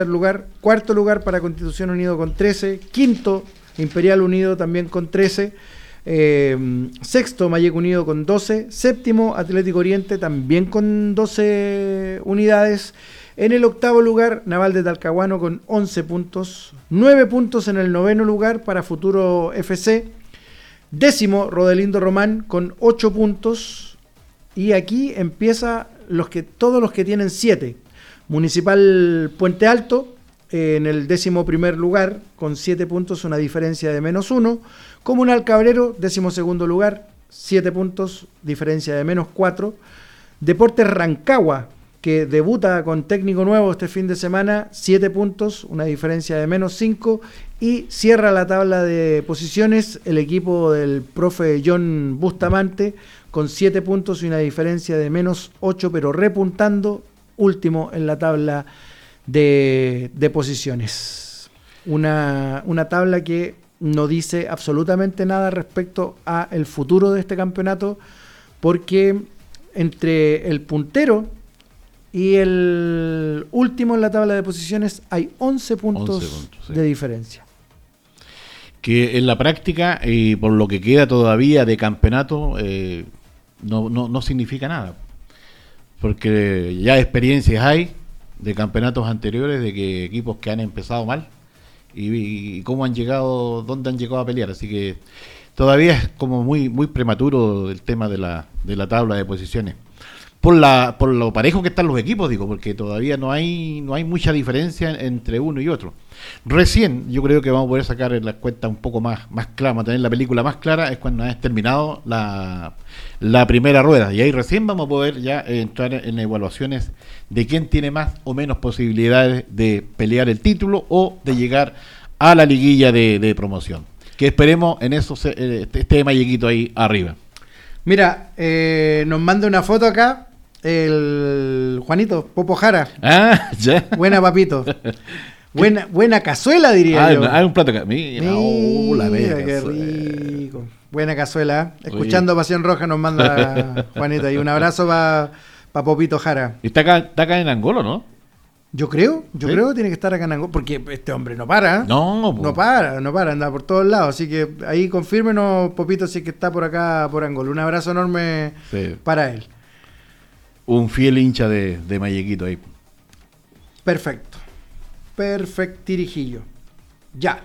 lugar, cuarto lugar para Constitución Unido con 13, quinto Imperial Unido también con 13, sexto Mayeco Unido con 12, séptimo Atlético Oriente también con 12 unidades, en el octavo lugar Naval de Talcahuano con 11 puntos, 9 puntos en el noveno lugar para Futuro FC, décimo Rodelindo Román con 8 puntos, y aquí empieza todos los que tienen 7. Municipal Puente Alto en el 11º lugar con 7 puntos, una diferencia de -1. Comunal Cabrero, 12º lugar, 7 puntos, diferencia de -4. Deportes Rancagua, que debuta con técnico nuevo este fin de semana, 7 puntos, una diferencia de -5. Y cierra la tabla de posiciones el equipo del profe John Bustamante con 7 puntos y una diferencia de -8, pero repuntando último en la tabla de posiciones. Una tabla que no dice absolutamente nada respecto a el futuro de este campeonato, porque entre el puntero y el último en la tabla de posiciones hay 11 puntos sí, de diferencia. Que en la práctica, y por lo que queda todavía de campeonato, no significa nada. Porque ya experiencias hay de campeonatos anteriores, de que equipos que han empezado mal y cómo han llegado, dónde han llegado a pelear. Así que todavía es como muy prematuro el tema de la tabla de posiciones. Por lo parejo que están los equipos, digo, porque todavía no hay mucha diferencia entre uno y otro. Recién yo creo que vamos a poder sacar las cuentas un poco más claras, vamos a tener la película más clara es cuando hayas terminado la primera rueda, y ahí recién vamos a poder ya entrar en evaluaciones de quién tiene más o menos posibilidades de pelear el título o de llegar a la liguilla de promoción, que esperemos en eso esté Mayequito ahí arriba. Mira, nos manda una foto acá el Juanito Popo Jara. Ya. Buena, papito. Buena cazuela, diría yo. Hay un plato acá. Mira, qué rico. Buena cazuela. Escuchando Pasión Roja nos manda Juanito ahí. Un abrazo para Popito Jara. ¿Está acá en Angolo, no? Yo creo que tiene que estar acá en Angolo, porque este hombre no para. No para, anda por todos lados. Así que ahí confírmenos, Popito, si es que está por acá, por Angolo. Un abrazo enorme para él. Un fiel hincha de Mayequito ahí. Perfecto. Perfectirijillo. Ya.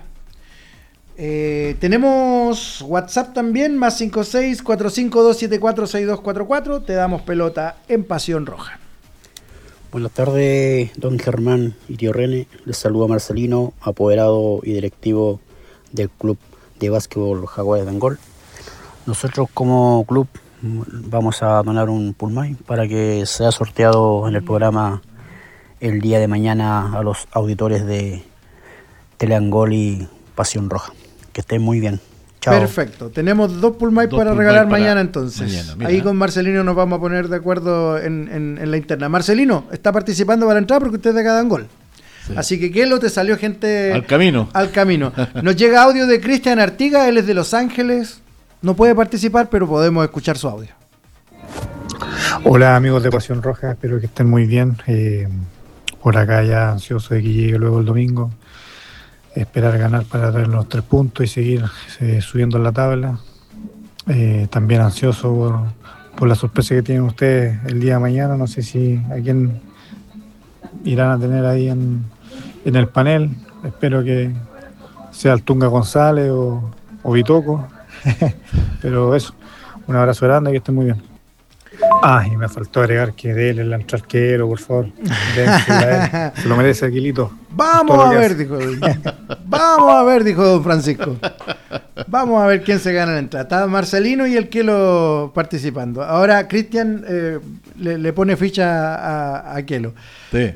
Tenemos WhatsApp también, +56 45274 6244. Te damos pelota en Pasión Roja. Buenas tardes, don Germán y tío René. Les saluda Marcelino, apoderado y directivo del Club de Básquetbol Jaguares de Angol. Nosotros como club vamos a donar un pulmay para que sea sorteado en el programa el día de mañana a los auditores de Teleangol y Pasión Roja. Que estén muy bien. Chao. Perfecto. Tenemos 2 pulmay para regalar mañana entonces. Ahí con Marcelino nos vamos a poner de acuerdo en la interna. Marcelino, está participando para entrar porque usted es de acá de Angol. Sí. Así que Kelo, te salió gente al camino. Nos llega audio de Cristian Artiga, él es de Los Ángeles. No puede participar, pero podemos escuchar su audio. Hola amigos de Pasión Roja, espero que estén muy bien. Por acá ya ansioso de que llegue luego el domingo. Esperar ganar para traer los 3 puntos y seguir subiendo en la tabla. También ansioso por la sorpresa que tienen ustedes el día de mañana. No sé si a quién irán a tener ahí en el panel. Espero que sea el Tunga González o Bitoco. Pero eso, un abrazo grande y que estén muy bien. Y me faltó agregar que déle el arquero, por favor. Se lo merece Aquilito. Vamos a ver, dijo don Francisco. Vamos a ver quién se gana la entrada. Está Marcelino y el Kelo participando. Ahora Cristian le pone ficha a Kelo. Sí.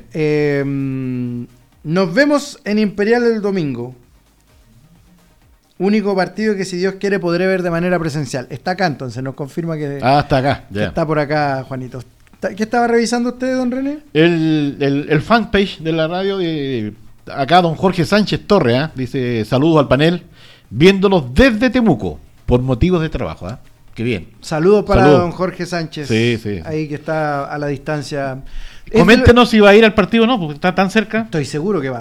Nos vemos en Imperial el domingo. Único partido que, si Dios quiere, podré ver de manera presencial. Está acá, entonces, nos confirma que... está acá, ya. Está por acá, Juanito. ¿Qué estaba revisando usted, don René? El fanpage de la radio. Acá don Jorge Sánchez Torre, dice: saludos al panel, viéndolos desde Temuco, por motivos de trabajo. Qué bien. Saludos para don Jorge Sánchez. Sí. Ahí que está a la distancia Coméntenos si va a ir al partido o no, porque está tan cerca. Estoy seguro que va.